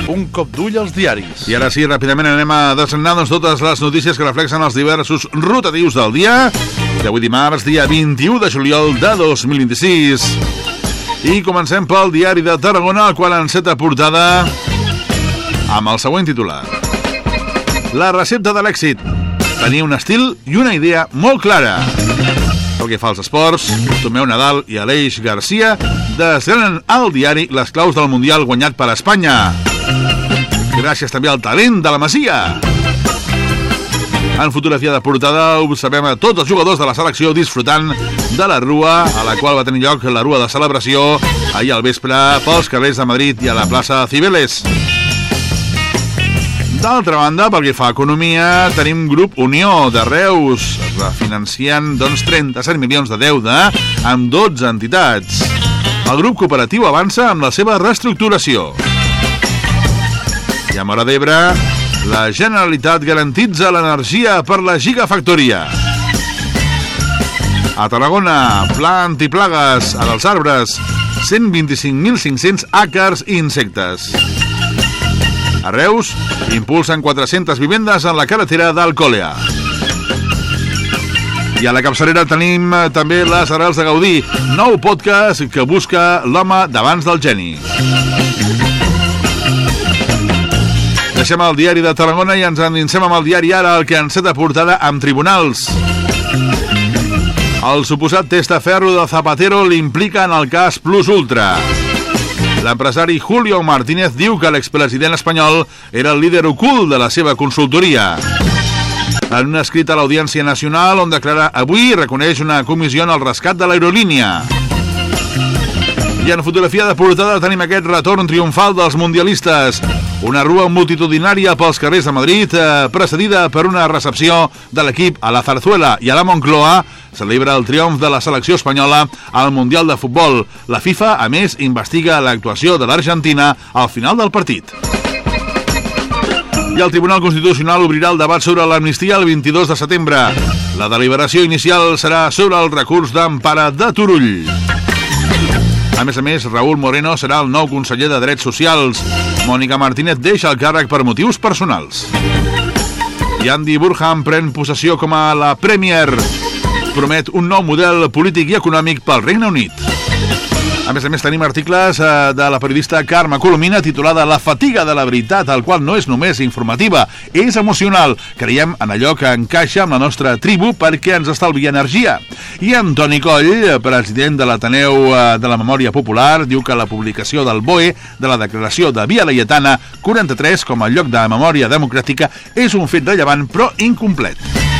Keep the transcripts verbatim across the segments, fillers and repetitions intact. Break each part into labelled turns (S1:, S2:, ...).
S1: Un cop d'ull als diaris.
S2: I ara sí, ràpidament anem a desenllaçar doncs, totes les notícies que reflexen els diversos rotatius del dia d'avui dimarts, dia vint-i-u de juliol de dos mil vint-i-sis. I comencem pel diari de Tarragona, el qual enceta portada amb el següent titular. La recepta de l'èxit: tenir un estil i una idea molt clara. Pel que fa als esports, Tomeu Nadal i Aleix Garcia desgranen al diari les claus del Mundial guanyat per Espanya. Gràcies també al talent de la Masia. En fotografia de portada observem a tots els jugadors de la selecció disfrutant de la rua, a la qual va tenir lloc la rua de celebració ahir al vespre pels carrers de Madrid i a la plaça Cibeles. D'altra banda, pel que fa a economia, tenim Grup Unió de Reus, refinanciant doncs, trenta-set milions de deute amb dotze entitats. El grup cooperatiu avança amb la seva reestructuració. I a Móra d'Ebre, la Generalitat garantitza l'energia per la gigafactoria. A Tarragona, pla antiplagues en els arbres, cent vint-i-cinc mil cinc-cents àcars i insectes. A Reus, impulsen quatre-centes vivendes en la carretera d'Alcòlea. I a la capçalera tenim també les arrels de Gaudí, nou podcast que busca l'home d'abans del geni. Deixem el diari de Tarragona i ens endinsem amb el diari Ara, el que enceta portada amb tribunals. El suposat testaferro de Zapatero l'implica en el cas Plus Ultra. L'empresari Julio Martínez diu que l'expresident espanyol era el líder ocult de la seva consultoria. En un escrit a l'Audiència Nacional, on declara avui, reconeix una comissió en el rescat de l'aerolínia. I en fotografia de portada tenim aquest retorn triomfal dels mundialistes. Una rua multitudinària pels carrers de Madrid, eh, precedida per una recepció de l'equip a la Zarzuela i a la Moncloa, celebra el triomf de la selecció espanyola al Mundial de Futbol. La FIFA, a més, investiga l'actuació de l'Argentina al final del partit. I el Tribunal Constitucional obrirà el debat sobre l'amnistia el vint-i-dos de setembre. La deliberació inicial serà sobre el recurs d'empara de Turull. A més a més, Raúl Moreno serà el nou conseller de Drets Socials. Mònica Martínez deixa el càrrec per motius personals. I Andy Burham pren possessió com a la Premier. Promet un nou model polític i econòmic pel Regne Unit. A més a més, tenim articles de la periodista Carme Colomina titulada La fatiga de la veritat, el qual no és només informativa, és emocional. Creiem en allò que encaixa amb la nostra tribu perquè ens estalvia energia. I Antoni Coll, president de l'Ateneu de la Memòria Popular, diu que la publicació del B O E de la declaració de Via Laietana quaranta-tres com a lloc de memòria democràtica és un fet rellevant però incomplet.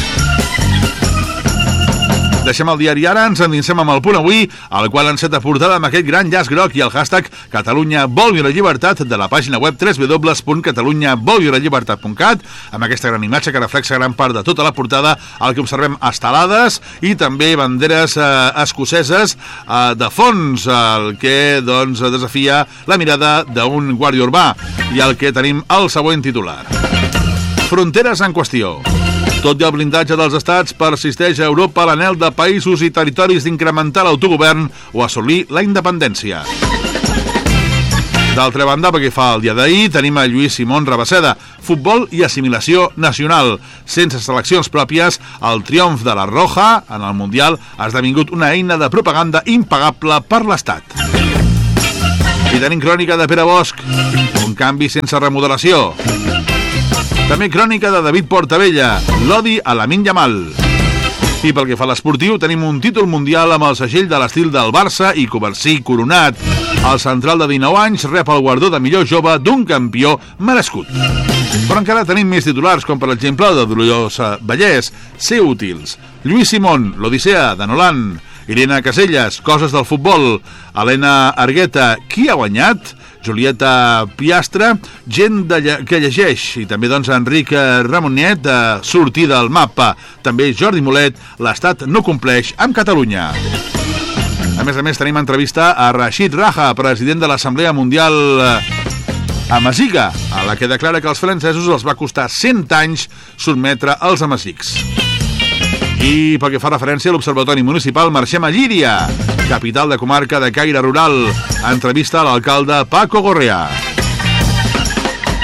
S2: Deixem el diari Ara, ens endinsem amb el Punt Avui, al qual enceta portada amb aquest gran llaç groc i el hashtag Catalunya vol viure llibertat de la pàgina web w w w punt catalunya vol viure llibertat punt cat, amb aquesta gran imatge que reflexa gran part de tota la portada, al que observem estelades i també banderes eh, escoceses eh, de fons, el que doncs, desafia la mirada d'un guàrdia urbà, i el que tenim el següent titular. Fronteres en qüestió. Tot i el blindatge dels estats, persisteix a Europa l'anhel de països i territoris d'incrementar l'autogovern o assolir la independència. D'altra banda, perquè fa el dia d'ahir, tenim a Lluís Simón Rabaseda. Futbol i assimilació nacional. Sense seleccions pròpies, el triomf de la Roja en el Mundial ha esdevingut una eina de propaganda impagable per l'Estat. I tenim crònica de Pere Bosch, un canvi sense remodelació. També crònica de David Portabella, l'odi a Lamine Yamal. I pel que fa a l'esportiu, tenim un títol mundial amb el segell de l'estil del Barça i Covarsí coronat. El central de dinou anys rep el guardó de millor jove d'un campió merescut. Però encara tenim més titulars, com per exemple el de Dolors Vallès, Ser útils. Lluís Simón, l'Odissea de Nolan. Irene Caselles, Coses del futbol. Helena Argueta, Qui ha guanyat? Julieta Piastre, Gent de lle que llegeix, i també doncs Enric Ramoniet, de Sortida al mapa. També Jordi Molet, l'Estat no compleix amb Catalunya. A més a més tenim entrevista a Rashid Raja, president de l'Assemblea Mundial a Masiga, a la que declara que als francesos els va costar cent anys sotmetre els amazics. I pel que fa referència a l'Observatori Municipal, marxem a Llíria, capital de comarca de caire rural. Entrevista a l'alcalde Paco Gorrea.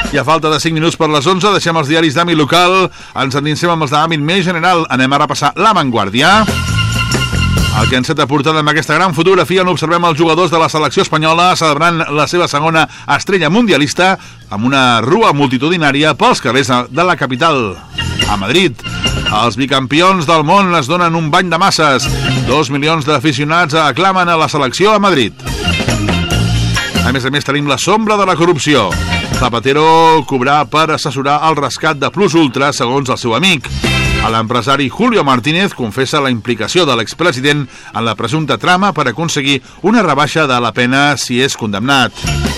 S2: I a falta de cinc minuts per les onze, deixem els diaris d'àmbit local, ens endinsem amb els d'àmbit més general. Anem ara a repassar La Vanguardia. El que enceta portada amb aquesta gran fotografia n'observem els jugadors de la selecció espanyola celebrant la seva segona estrella mundialista amb una rua multitudinària pels carrers de la capital, a Madrid. Els bicampions del món es donen un bany de masses. Dos milions d'aficionats aclamen a la selecció a Madrid. A més a més, tenim la sombra de la corrupció. Zapatero cobrà per assessorar el rescat de Plus Ultra, segons el seu amic. L'empresari Julio Martínez confessa la implicació de l'expresident en la presumpta trama per aconseguir una rebaixa de la pena si és condemnat.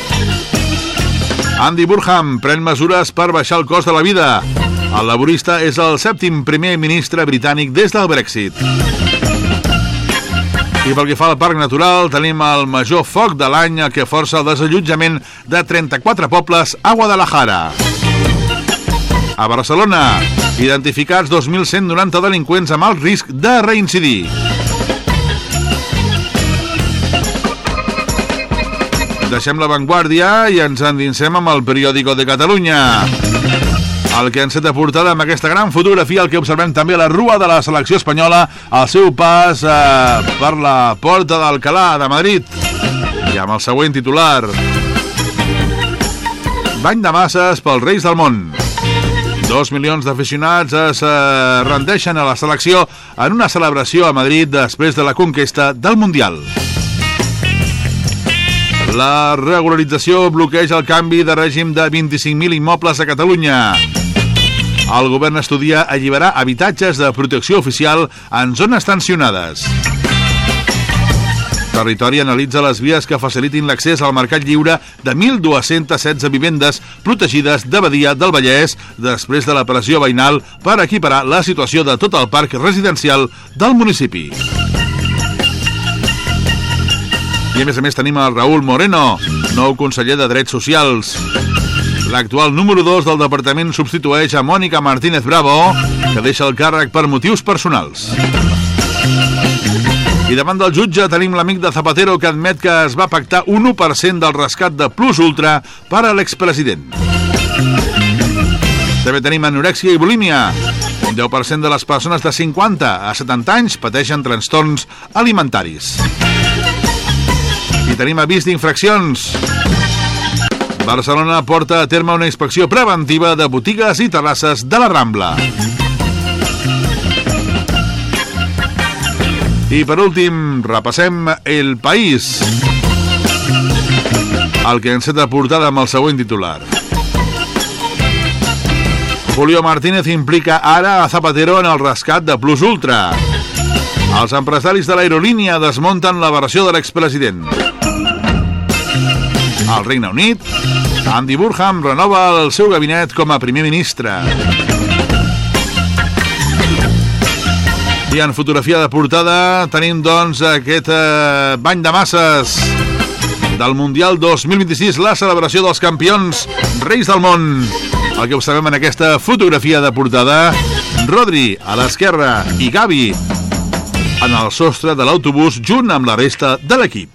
S2: Andy Burnham pren mesures per baixar el cost de la vida. El laborista és el sèptim primer ministre britànic des del Brexit. I pel que fa al Parc Natural, tenim el major foc de l'any que força el desallotjament de trenta-quatre pobles a Guadalajara. A Barcelona, identificats dos mil cent noranta delinqüents amb alt risc de reincidir. Deixem La Vanguardia i ens endinsem amb el Periódico de Catalunya. El que enceta portada amb aquesta gran fotografia, el que observem també a la rua de la selecció espanyola, al seu pas eh, per la Porta d'Alcalá de Madrid. I amb el següent titular: bany de masses pels reis del món. Dos milions d'aficionats es eh, rendeixen a la selecció en una celebració a Madrid després de la conquesta del Mundial. La regularització bloqueja el canvi de règim de vint-i-cinc mil immobles a Catalunya. El govern estudia alliberar habitatges de protecció oficial en zones tensionades. Territori analitza les vies que facilitin l'accés al mercat lliure de mil dos-cents setze vivendes protegides de Badia del Vallès després de la pressió veïnal per equiparar la situació de tot el parc residencial del municipi. I a més a més tenim el Raúl Moreno, nou conseller de Drets Socials. L'actual número dos del departament substitueix a Mònica Martínez Bravo, que deixa el càrrec per motius personals. I davant del jutge tenim l'amic de Zapatero que admet que es va pactar un u per cent del rescat de Plus Ultra per a l'expresident. També tenim anorèxia i bulímia. Un deu per cent de les persones de cinquanta a setanta anys pateixen trastorns alimentaris. I tenim avís d'infraccions. Barcelona porta a terme una inspecció preventiva de botigues i terrasses de la Rambla. I per últim, repassem El País. El que enceta portada amb el següent titular: Julio Martínez implica ara a Zapatero en el rescat de Plus Ultra. Els empresaris de l'aerolínia desmunten la versió de l'expresident. Al Regne Unit, Andy Burnham renova el seu gabinet com a primer ministre. I en fotografia de portada tenim, doncs, aquest eh, bany de masses del Mundial dos mil vint-i-sis, la celebració dels campions reis del món. El que observem en aquesta fotografia de portada: Rodri a l'esquerra i Gavi en el sostre de l'autobús junt amb la resta de l'equip.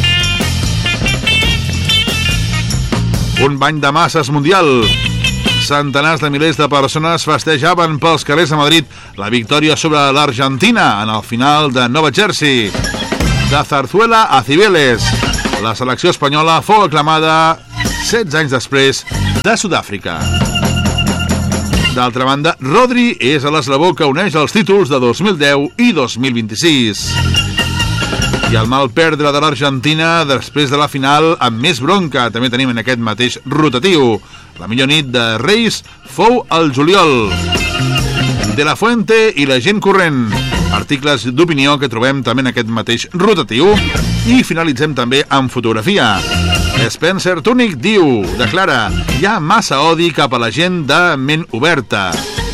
S2: Un bany de masses mundial. Centenars de milers de persones festejaven pels carrers de Madrid la victòria sobre l'Argentina en el final de Nova Jersey. De Zarzuela a Cibeles, la selecció espanyola fou aclamada setze anys després de Sud-àfrica. D'altra banda, Rodri és a l'eslabó que uneix els títols de dos mil deu i dos mil vint-i-sis. I el mal perdre de l'Argentina després de la final amb més bronca també tenim en aquest mateix rotatiu. La millor nit de Reis fou el juliol. De la Fuente i la gent corrent. Articles d'opinió que trobem també en aquest mateix rotatiu. I finalitzem també amb fotografia. Spencer Tunick diu, declara: hi ha massa odi cap a la gent de ment oberta.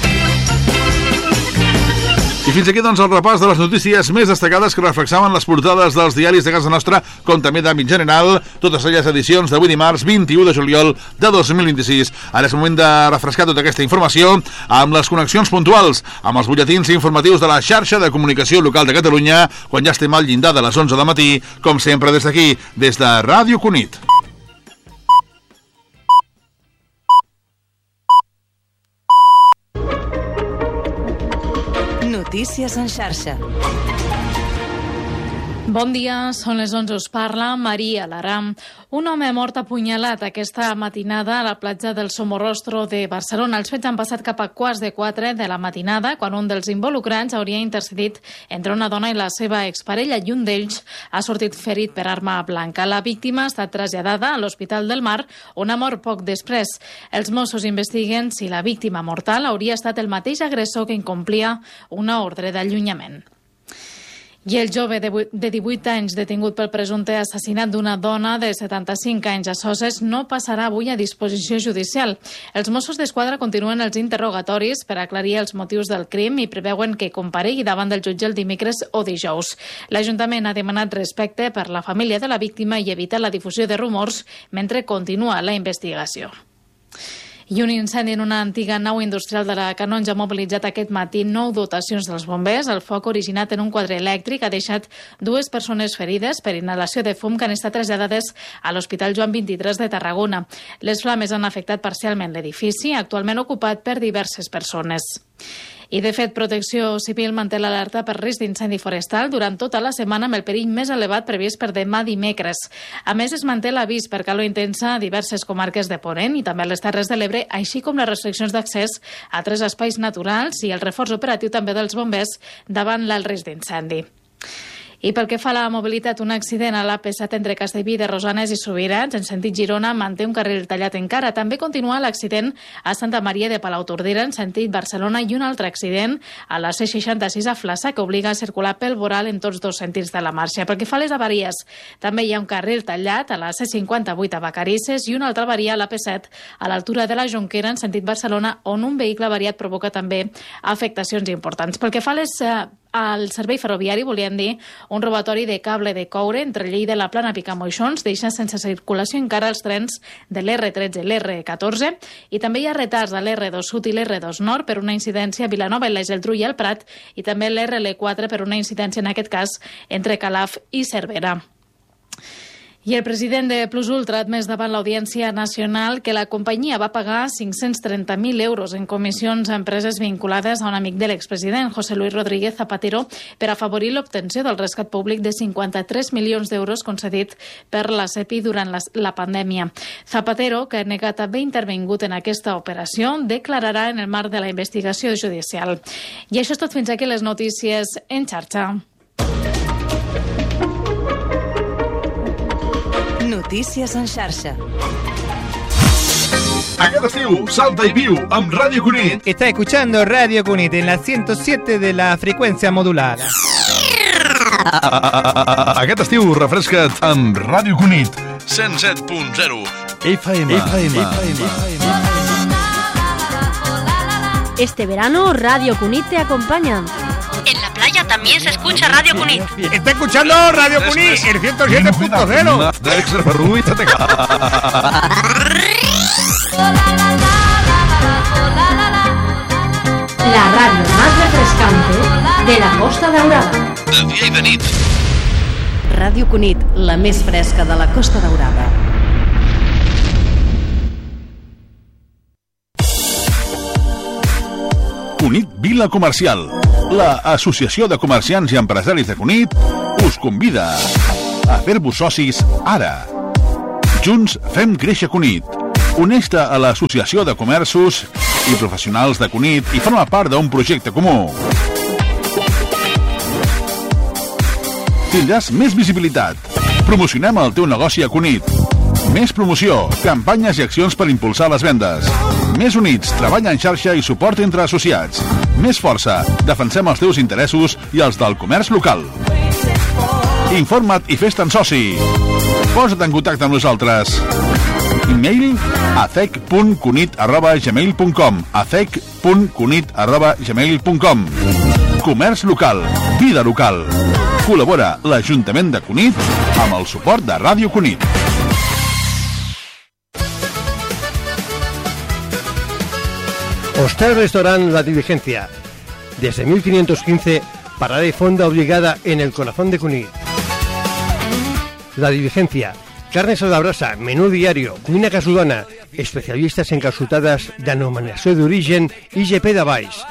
S2: I fins aquí, doncs, el repàs de les notícies més destacades que reflexaven les portades dels diaris de casa nostra, com també d'àmbit general, totes elles edicions d'avui dimarts vint-i-u de juliol de dos mil vint-i-sis. Ara és moment de refrescar tota aquesta informació amb les connexions puntuals, amb els butlletins informatius de la xarxa de comunicació local de Catalunya, quan ja estem al llindar de les onze del matí, com sempre des d'aquí, des de Ràdio Cunit.
S3: Notícies en xarxa.
S4: Bon dia, són les onze, us parla Maria Laram. Un home mort apunyalat aquesta matinada a la platja del Somorrostro de Barcelona. Els fets han passat cap a quarts de quatre de la matinada, quan un dels involucrants hauria intercedit entre una dona i la seva exparella, i un d'ells ha sortit ferit per arma blanca. La víctima ha estat traslladada a l'Hospital del Mar, on ha mort poc després. Els Mossos investiguen si la víctima mortal hauria estat el mateix agressor que incomplia una ordre d'allunyament. I el jove de divuit anys detingut pel presumpte assassinat d'una dona de setanta-cinc anys a Soses no passarà avui a disposició judicial. Els Mossos d'Esquadra continuen els interrogatoris per aclarir els motius del crim i preveuen que comparegui davant del jutge el dimecres o dijous. L'Ajuntament ha demanat respecte per la família de la víctima i evitar la difusió de rumors mentre continua la investigació. I un incendi en una antiga nau industrial de la Canonja ha mobilitzat aquest matí nou dotacions dels bombers. El foc, originat en un quadre elèctric, ha deixat dues persones ferides per inhalació de fum que han estat traslladades a l'Hospital Joan vint-i-tres de Tarragona. Les flames han afectat parcialment l'edifici, actualment ocupat per diverses persones. I, de fet, Protecció Civil manté l'alerta per risc d'incendi forestal durant tota la setmana, amb el perill més elevat previst per demà dimecres. A més, es manté l'avís per calor intensa a diverses comarques de Ponent i també a les Terres de l'Ebre, així com les restriccions d'accés a tres espais naturals i el reforç operatiu també dels bombers davant l'alt risc d'incendi. I pel que fa a la mobilitat, un accident a l'A P set entre Castellví de Rosanes i Subirats, en sentit Girona, manté un carril tallat encara. També continua l'accident a Santa Maria de Palautordera, en sentit Barcelona, i un altre accident a la C seixanta-sis a Flaçà, que obliga a circular pel voral en tots dos sentits de la marxa. Pel que fa a les avaries, també hi ha un carril tallat a la C cinquanta-vuit a Vacarisses i una altra avaria a l'A P set a l'altura de la Jonquera, en sentit Barcelona, on un vehicle avariat provoca també afectacions importants. Pel que fa a les al servei ferroviari, volíem dir, un robatori de cable de coure entre Lleida i la Plana Picamoixons deixa sense circulació encara els trens de l'R tretze i l'R catorze i també hi ha retards a l'R dos Sud i l'R dos Nord per una incidència a Vilanova i la Geltrú i el Prat i també l'R L quatre per una incidència, en aquest cas, entre Calaf i Cervera. I el president de Plus Ultra ha admès davant l'Audiència Nacional que la companyia va pagar cinc-cents trenta mil euros en comissions a empreses vinculades a un amic de l'expresident, José Luis Rodríguez Zapatero, per afavorir l'obtenció del rescat públic de cinquanta-tres milions d'euros concedit per la CEPI durant la, la pandèmia. Zapatero, que ha negat haver intervingut en aquesta operació, declararà en el marc de la investigació judicial. I això és tot fins aquí les notícies en xarxa.
S3: Notícies en xarxa.
S2: Aquest estiu, salta i viu amb Ràdio Cunit.
S5: Está escuchando Radio Cunit en la ciento siete de la frecuencia modulada.
S2: Aquest estiu, refresca't amb Ràdio Cunit. cent set punt zero F M. F M.
S6: Este verano, Radio Cunit te acompaña.
S7: En la playa también se escucha Radio Cunit.
S5: Está escuchando Radio Cunit, el ciento siete punto cero.
S6: La radio más refrescante de la Costa Daurada.
S1: De dia i de nit.
S3: Ràdio Cunit, la més fresca de la Costa Daurada.
S2: Cunit Vila Comercial. La Associació de Comerciants i Empresaris de Cunit us convida a fer-vos socis ara. Junts fem créixer Cunit. Uneix-te a l'Associació de Comerços i Professionals de Cunit i forma part d'un projecte comú. Tindràs més visibilitat. Promocionem el teu negoci a Cunit. Més promoció, campanyes i accions per impulsar les vendes. Més units, treball en xarxa i suport entre associats. Més força, defensem els teus interessos i els del comerç local. Informa't i fes-te'n soci. Posa't en contacte amb nosaltres. E-mail a cec punt cunit arroba gmail punt com a cec punt cunit arroba gmail punt com. Comerç local, vida local. Col·labora l'Ajuntament de Cunit amb el suport de Ràdio Cunit.
S8: Hostal Restaurant La Diligencia. Desde mil quinientos quince, parada y fonda obligada en el corazón de Cunit. La Diligencia. Carnes a la brasa, menú diario, cuina casolana especialistes en calçotades denominació d'origen I G P de Baix,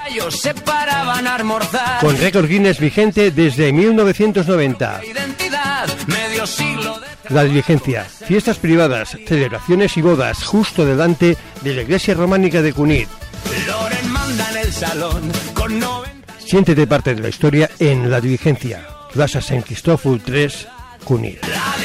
S8: con récord Guinness vigente desde mil novecientos noventa. La diligencia, fiestas privadas, celebraciones y bodas justo delante de la iglesia románica de Cunit. Siéntete parte de la historia en La Diligencia, Plaza Sant Cristòfol tres, Cunit.